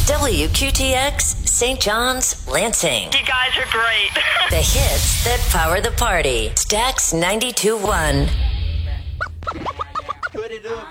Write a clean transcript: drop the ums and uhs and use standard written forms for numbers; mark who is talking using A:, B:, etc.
A: WQTX, St. John's, Lansing.
B: You guys are great.
A: The hits that power the party. Stax 92.1.
C: Put it up.